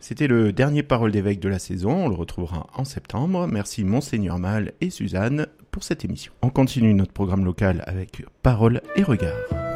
C'était le dernier Parole d'évêque de la saison, on le retrouvera en septembre. Merci Monseigneur Mal et Suzanne pour cette émission. On continue notre programme local avec Paroles et Regards.